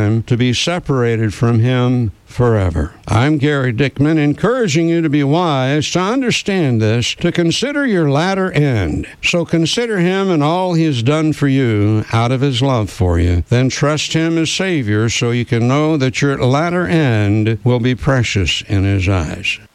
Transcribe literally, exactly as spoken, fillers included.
time to be separated from him forever. I'm Gary Dickman, encouraging you to be wise, to understand this, to consider your latter end. So consider him and all he has done for you out of his love for you. Then trust him as Savior so you can know that your latter end will be precious in his eyes.